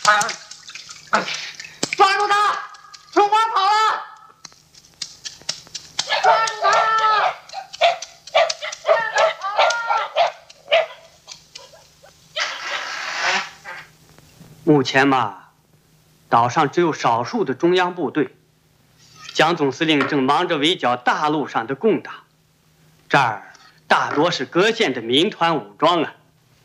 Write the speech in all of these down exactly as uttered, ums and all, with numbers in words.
抓住他！春花跑了！抓住他！ 目前嘛，岛上只有少数的中央部队。蒋总司令正忙着围剿大陆上的共党，这儿大多是各县的民团武装啊。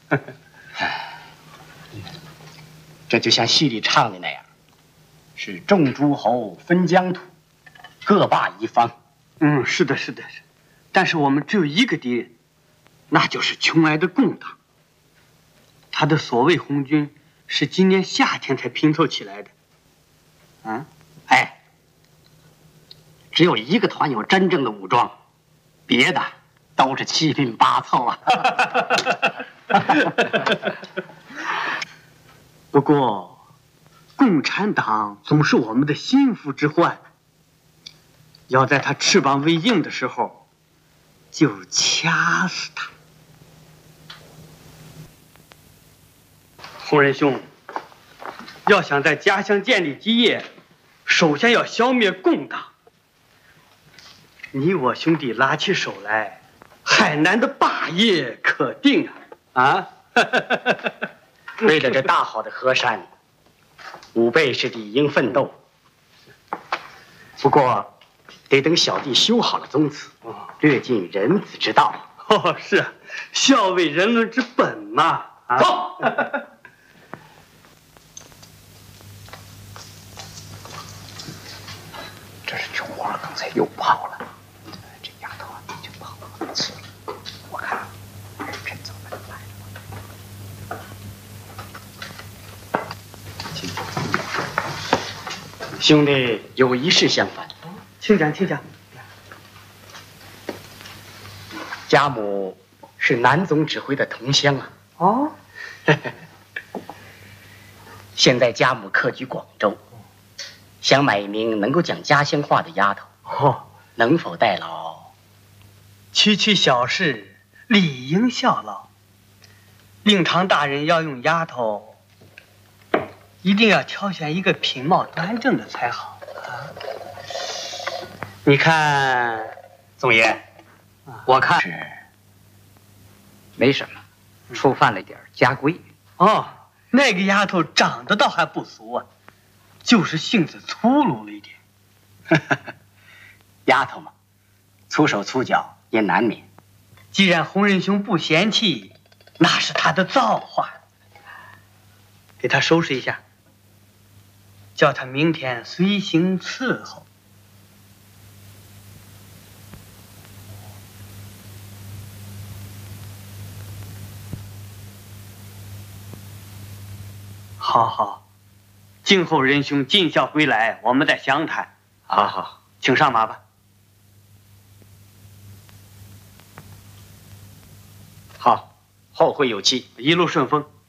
这就像戏里唱的那样，是众诸侯分疆土，各霸一方。 嗯，是的，是的，是。但是我们只有一个敌人，那就是穷挨的共党。他的所谓红军是今年夏天才拼凑起来的。 啊，哎。只有一个团有真正的武装，别的都是七拼八凑啊。 不过，共产党总是我们的心腹之患，要在他翅膀未硬的时候，就掐死他。洪仁兄，要想在家乡建立基业，首先要消灭共党。你我兄弟拉起手来，海南的霸业可定啊！啊！ 为了这大好的河山，吾辈是理应奋斗。不过，得等小弟修好了宗祠，略尽人子之道。 哦，是啊，孝为人伦之本嘛！啊、 走。这是琼花刚才又跑了。我看趁早来了。兄弟有一事相烦， 请讲，请讲。 家母是南总指挥的同乡啊。 哦。 现在家母客居广州，想买一名能够讲家乡话的丫头。 哦， 能否代劳？ 区区小事，理应效劳。令堂大人要用丫头，一定要挑选一个品貌端正的才好啊！你看， 总爷，我看是没什么，触犯了点家规。 哦，那个丫头长得倒还不俗啊，就是性子粗鲁了一点。 丫头嘛，粗手粗脚也难免。 既然洪仁兄不嫌弃，那是他的造化。给他收拾一下，叫他明天随行伺候。好好，静候仁兄尽孝归来，我们再详谈。 好好， 请上马吧。 好，后会有期， 一路顺风。